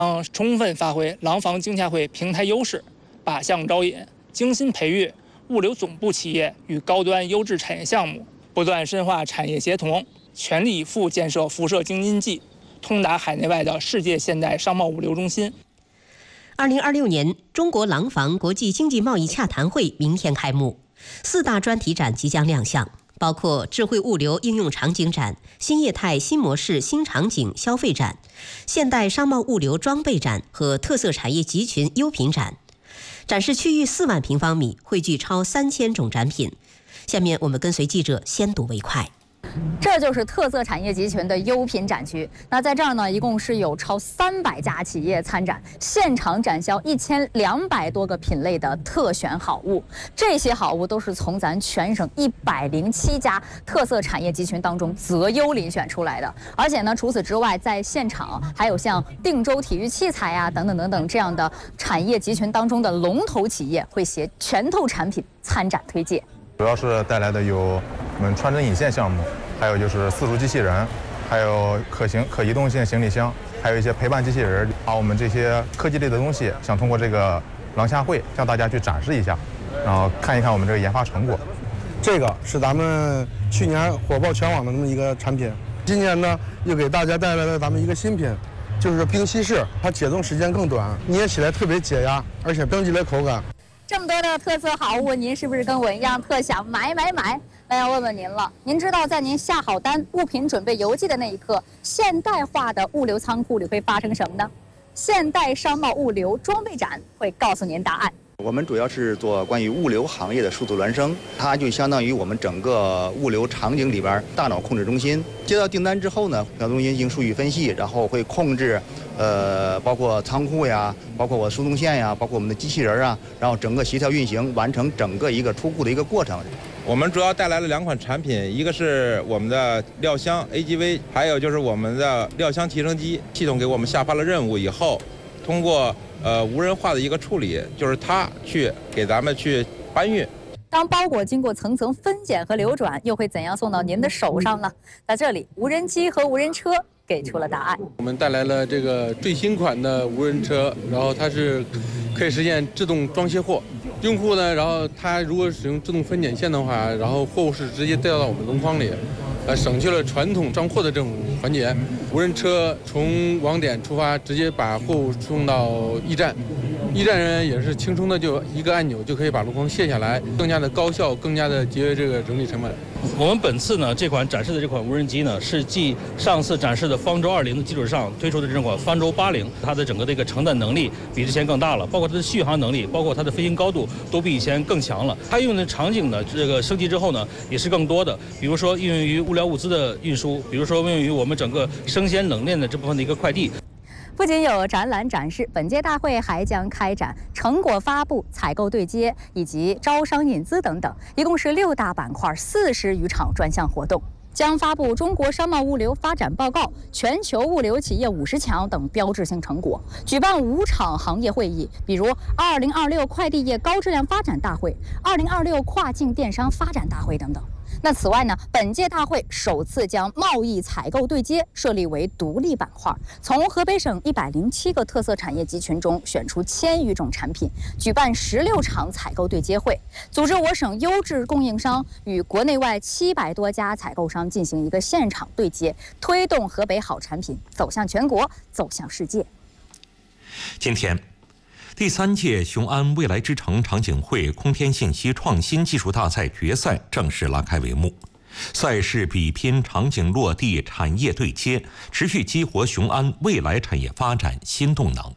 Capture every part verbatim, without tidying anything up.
嗯，充分发挥廊坊经洽会平台优势，靶向招引，精心培育物流总部企业与高端优质产业项目，不断深化产业协同，全力以赴建设辐射京津冀，通达海内外的世界现代商贸物流中心。 二零二六年中国廊坊国际经济贸易洽谈会明天开幕，四大专题展即将亮相，包括智慧物流应用场景展、新业态新模式新场景消费展、现代商贸物流装备展和特色产业集群优品展。展示区域四万平方米，汇聚超三千种展品。下面我们跟随记者先睹为快。 这就是特色产业集群的优品展区。那在这儿呢，一共是有超三百家企业参展，现场展销一千两百多个品类的特选好物。这些好物都是从咱全省一百零七家特色产业集群当中择优遴选出来的。而且呢，除此之外，在现场还有像定州体育器材呀、啊、等等等等这样的产业集群当中的龙头企业会携拳头产品参展推介。 主要是带来的有我们穿针引线项目，还有就是自主机器人，还有可行可移动性行李箱，还有一些陪伴机器人，把我们这些科技类的东西，想通过这个廊下会向大家去展示一下，然后看一看我们这个研发成果。 这个是咱们去年火爆全网的那么一个产品，今年呢又给大家带来了咱们一个新品，就是冰稀释，它解冻时间更短，捏起来特别解压，而且冰激凌口感。 这么多的特色好物，您是不是跟我一样特想买买买？那要问问您了，您知道在您下好单、物品准备邮寄的那一刻，现代化的物流仓库里会发生什么呢？现代商贸物流装备展会告诉您答案。 我们主要是做关于物流行业的数字孪生，它就相当于我们整个物流场景里边大脑控制中心。接到订单之后呢，大脑中心进行数据分析，然后会控制，呃，包括仓库呀，包括我输送线呀，包括我们的机器人啊，然后整个协调运行，完成整个一个出库的一个过程。 我们主要带来了两款产品，一个是我们的料箱 A G V， 还有就是我们的料箱提升机。系统给我们下发了任务以后，通过呃无人化的一个处理，就是它去给咱们去搬运。 当包裹经过层层分拣和流转，又会怎样送到您的手上呢？在这里，无人机和无人车给出了答案。 我们带来了这个最新款的无人车，然后它是可以实现自动装卸货。用户呢，然后他如果使用自动分拣线的话，然后货物是直接掉到我们笼筐里，呃，省去了传统装货的这种环节。无人车从网点出发，直接把货物送到驿站，驿站人员也是轻松的就一个按钮就可以把笼筐卸下来，更加的高效，更加的节约这个人力成本。 我们本次呢这款展示的这款无人机呢，是继上次展示的方舟二零的基础上推出的这款方舟八零，它的整个的一个承载能力比之前更大了，包括它的续航能力，包括它的飞行高度都比以前更强了。它应用的场景呢，这个升级之后呢，也是更多的，比如说应用于物料物资的运输，比如说应用于我们整个生鲜冷链的这部分的一个快递。 不仅有展览展示，本届大会还将开展成果发布、采购对接以及招商引资等等，一共是六大板块、四十余场专项活动。将发布中国商贸物流发展报告、全球物流企业五十强等标志性成果，举办五场行业会议，比如二零二六快递业高质量发展大会、二零二六跨境电商发展大会等等。那此外呢，本届大会首次将贸易采购对接设立为独立板块，从河北省一百零七个特色产业集群中选出千余种产品，举办十六场采购对接会，组织我省优质供应商与国内外七百多家采购商进行一个现场对接，推动河北好产品走向全国，走向世界。 今天第三届雄安未来之城场景会空天信息创新技术大赛决赛正式拉开帷幕。赛事比拼场景落地、产业对接，持续激活雄安未来产业发展新动能。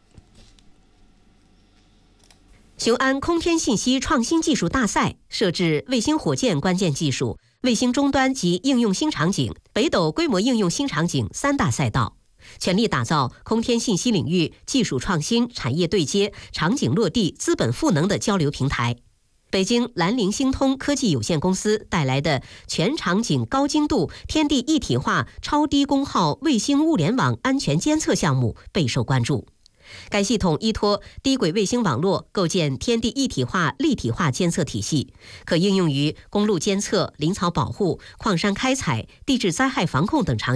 雄安空天信息创新技术大赛设置卫星火箭关键技术、卫星终端及应用新场景、北斗规模应用新场景三大赛道，全力打造空天信息领域技术创新、产业对接、场景落地、资本赋能的交流平台。北京兰陵星通科技有限公司带来的全场景高精度天地一体化超低功耗卫星物联网安全监测项目备受关注。该系统依托低轨卫星网络构建天地一体化立体化监测体系，可应用于公路监测、林草保护、矿山开采、地质灾害防控等场景，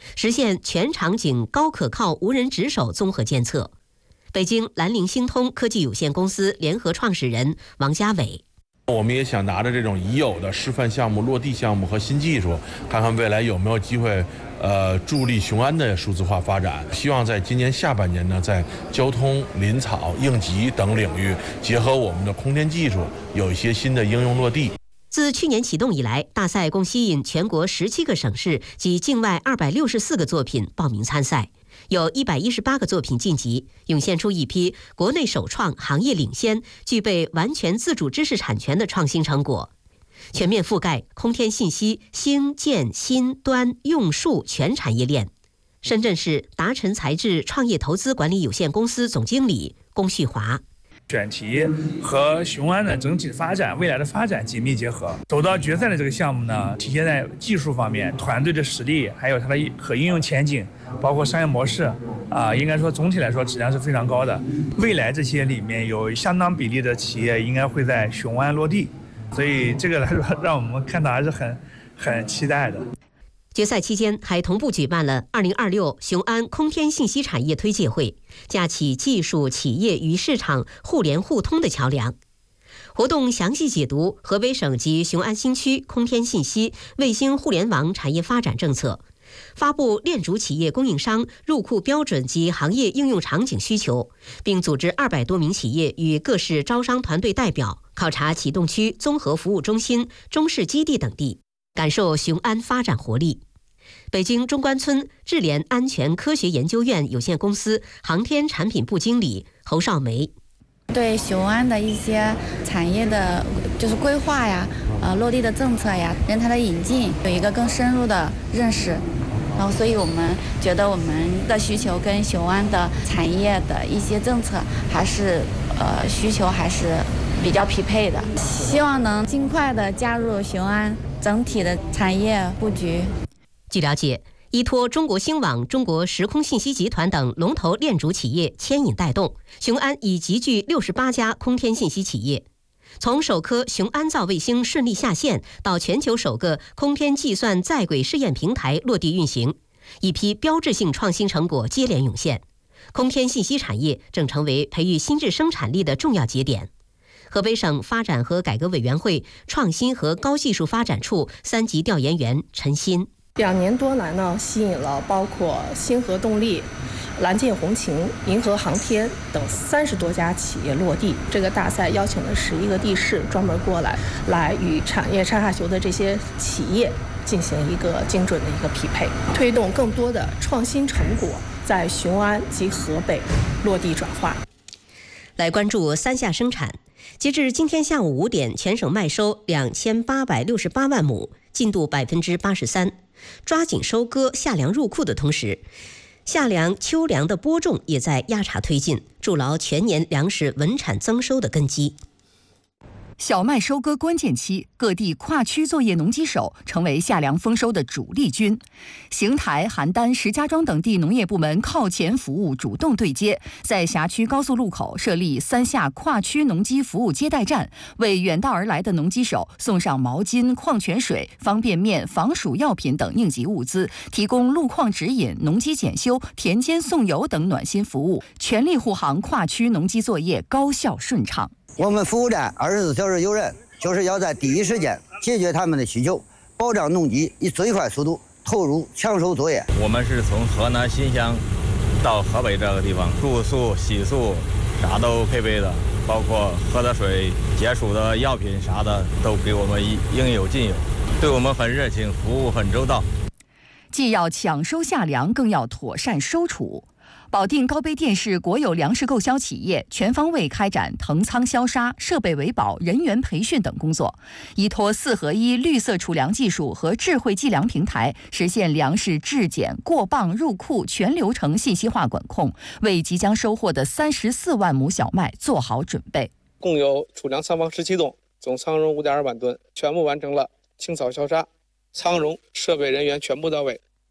实现全场景高可靠无人值守综合监测。北京兰陵星通科技有限公司联合创始人王家伟。 我们也想拿着这种已有的示范项目、落地项目和新技术，看看未来有没有机会，呃，助力雄安的数字化发展。希望在今年下半年呢，在交通、林草、应急等领域，结合我们的空天技术，有一些新的应用落地。 自去年启动以来，大赛共吸引全国十七个省市及境外二百六十四个作品报名参赛，有一百一十八个作品晋级，涌现出一批国内首创、行业领先、具备完全自主知识产权的创新成果，全面覆盖空天信息兴建新端用数全产业链。深圳市达晨材质创业投资管理有限公司总经理龚旭华。 选题和雄安的整体发展、未来的发展紧密结合。走到决赛的这个项目呢，体现在技术方面、团队的实力，还有它的可应用前景，包括商业模式啊，应该说总体来说质量是非常高的。未来这些里面有相当比例的企业应该会在雄安落地，所以这个来说让我们看到还是很很期待的。 决赛期间还同步举办了二零二六雄安空天信息产业推介会，架起技术、企业与市场互联互通的桥梁。活动详细解读河北省及雄安新区空天信息、卫星互联网产业发展政策，发布链主企业供应商入库标准及行业应用场景需求，并组织二百多名企业与各市招商团队代表考察启动区综合服务中心、中式基地等地，感受雄安发展活力。北京中关村智联安全科学研究院有限公司航天产品部经理侯少梅。 对雄安的一些产业的就是规划呀、呃落地的政策呀、人才的引进有一个更深入的认识，然后所以我们觉得我们的需求跟雄安的产业的一些政策还是呃需求还是比较匹配的，希望能尽快的加入雄安整体的产业布局。 据了解，依托中国星网、中国时空信息集团等龙头链主企业牵引带动，雄安已集聚六十八家空天信息企业。从首颗雄安造卫星顺利下线，到全球首个空天计算在轨试验平台落地运行，一批标志性创新成果接连涌现。空天信息产业正成为培育新质生产力的重要节点。河北省发展和改革委员会创新和高技术发展处三级调研员陈鑫。 两年多来呢，吸引了包括星河动力、蓝箭红擎、银河航天等三十多家企业落地。这个大赛邀请了十一个地市专门过来，来与产业上下游的这些企业进行一个精准的一个匹配，推动更多的创新成果在雄安及河北落地转化。 来关注三夏生产。截至今天下午五点，全省麦收两千八百六十八万亩，进度百分之八十三。抓紧收割夏粮入库的同时，夏粮、秋粮的播种也在压茬推进，筑牢全年粮食稳产增收的根基。 小麦收割关键期，各地跨区作业农机手成为夏粮丰收的主力军。邢台、邯郸、石家庄等地农业部门靠前服务主动对接，在辖区高速路口设立三夏跨区农机服务接待站，为远道而来的农机手送上毛巾、矿泉水、方便面、防暑药品等应急物资，提供路况指引、农机检修、田间送油等暖心服务，全力护航跨区农机作业高效顺畅。 我们服务站二十四小时有人，就是要在第一时间解决他们的需求，保障农机以最快速度投入抢收作业。 我们是从河南新乡到河北这个地方，住宿、洗漱啥都配备的，包括喝的水、解暑的药品啥的都给我们应有尽有，对我们很热情，服务很周到。 既要抢收夏粮，更要妥善收储。保定高碑店是国有粮食购销企业，全方位开展腾仓销杀、设备维保、人员培训等工作，依托四合一绿色储粮技术和智慧计粮平台，实现粮食质检、过磅、入库全流程信息化管控，为即将收获的三十四万亩小麦做好准备。 共有储粮仓房十七栋，总仓容五点二万吨，全部完成了清扫销杀，仓容设备人员全部到位，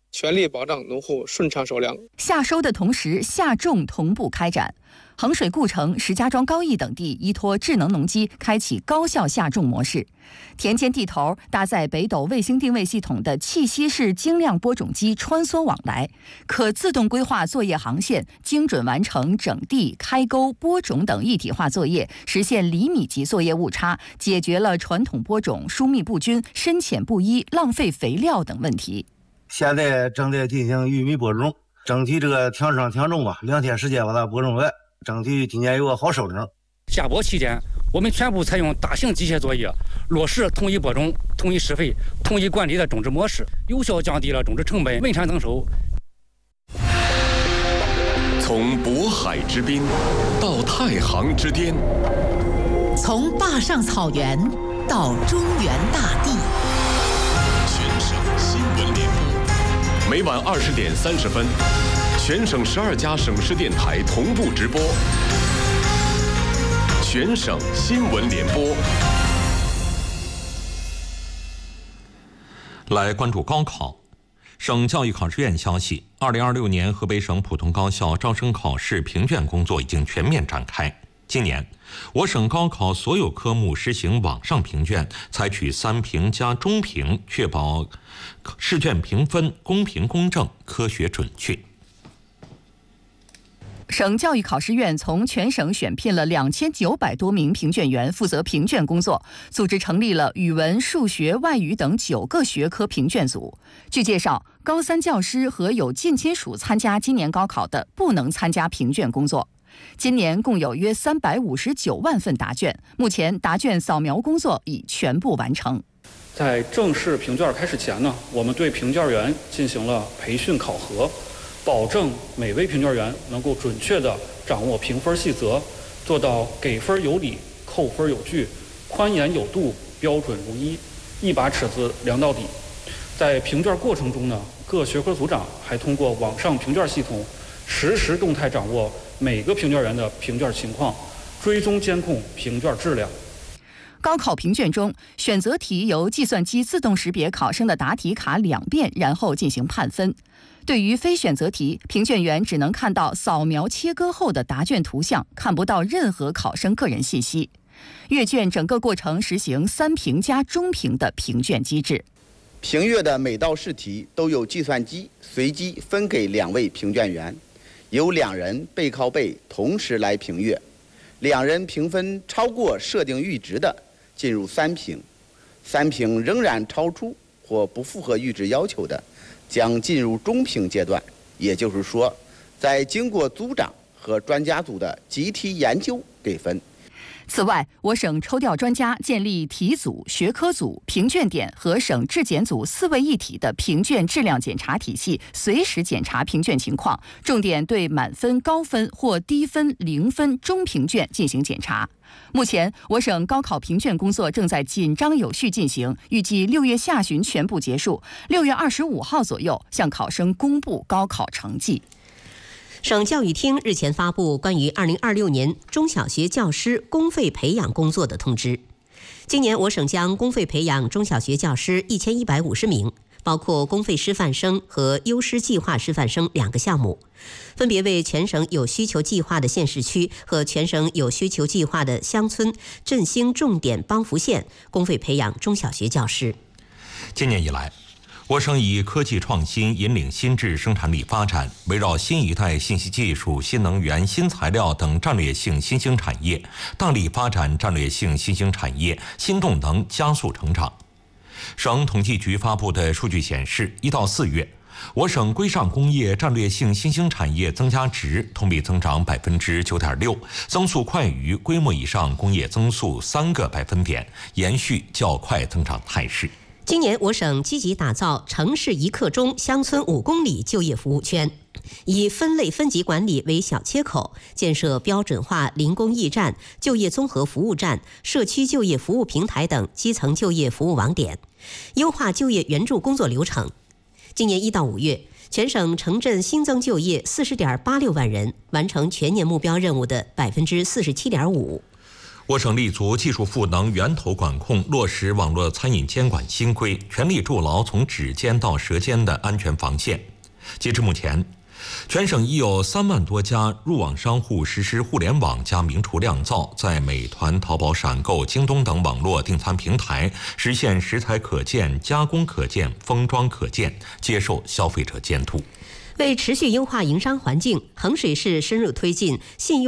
全力保障农户顺畅收粮。 夏收的同时，夏种同步开展。衡水故城、石家庄高邑等地依托智能农机开启高效夏种模式，田间地头搭载北斗卫星定位系统的气息式精量播种机穿梭往来，可自动规划作业航线，精准完成整地、开沟、播种等一体化作业，实现厘米级作业误差，解决了传统播种疏密不均、深浅不一、浪费肥料等问题。 现在正在进行玉米播种，争取这个挺上挺重吧，两天时间把它播种完，争取今年有个好收成。 夏播期间，我们全部采用大型机械作业，落实统一播种、统一施肥、统一管理的种植模式，有效降低了种植成本，稳产增收。 从渤海之滨到太行之巅， 从坝上草原到中原大地， 全省新闻联播，每晚二十点三十分，全省十二家省市电台同步直播。全省新闻联播。 来关注高考。省教育考试院消息，二零二六年河北省普通高校招生考试评卷工作已经全面展开。今年，我省高考所有科目实行网上评卷，采取三评加中评，确保试卷评分公平公正、科学准确。 省教育考试院从全省选聘了两千九百多名评卷员，负责评卷工作，组织成立了语文、数学、外语等九个学科评卷组。据介绍，高三教师和有近亲属参加今年高考的，不能参加评卷工作。今年共有约三百五十九万份答卷，目前答卷扫描工作已全部完成。 在正式评卷开始前呢，我们对评卷员进行了培训考核，保证每位评卷员能够准确地掌握评分细则，做到给分有理、扣分有据、宽严有度、标准如一，一把尺子量到底。在评卷过程中呢，各学科组长还通过网上评卷系统，实时动态掌握每个评卷员的评卷情况，追踪监控评卷质量。 高考评卷中，选择题由计算机自动识别考生的答题卡两遍，然后进行判分。对于非选择题，评卷员只能看到扫描切割后的答卷图像，看不到任何考生个人信息。阅卷整个过程实行三评加中评的评卷机制。 评阅的每道试题都由计算机随机分给两位评卷员，由两人背靠背同时来评阅，两人评分超过设定阈值的进入三评，三评仍然超出或不符合阈值要求的，将进入中评阶段。也就是说，在经过组长和专家组的集体研究给分。 此外，我省抽调专家建立题组、学科组、评卷点和省质检组四位一体的评卷质量检查体系，随时检查评卷情况，重点对满分、高分或低分、零分中评卷进行检查。目前，我省高考评卷工作正在紧张有序进行，预计六月下旬全部结束，六月二十五号左右向考生公布高考成绩。 省教育厅日前发布关于二零二六年中小学教师公费培养工作的通知。今年我省将公费培养中小学教师一千一百五十名，包括公费师范生和优师计划师范生两个项目，分别为全省有需求计划的县市区和全省有需求计划的乡村振兴重点帮扶县公费培养中小学教师。 今年以来，我省以科技创新引领新质生产力发展，围绕新一代信息技术、新能源、新材料等战略性新兴产业，大力发展战略性新兴产业，新动能加速成长。省统计局发布的数据显示，一到四月，我省规上工业战略性新兴产业增加值同比增长百分之九点六，增速快于规模以上工业增速三个百分点，延续较快增长态势。 今年我省积极打造城市一刻钟、乡村五公里就业服务圈，以分类分级管理为小切口，建设标准化零工驿站、就业综合服务站、社区就业服务平台等基层就业服务网点，优化就业援助工作流程。今年一到五月，全省城镇新增就业四十点八六万人，完成全年目标任务的百分之四十七点五。 我省立足技术赋能源头管控，落实网络餐饮监管新规，全力筑牢从指尖到舌尖的安全防线。截至目前，全省已有三万多家入网商户实施互联网加名厨酿造，在美团、淘宝、闪购、京东等网络订餐平台实现食材可见、加工可见、封装可见，接受消费者监督。 为持续优化营商环境，衡水市深入推进信用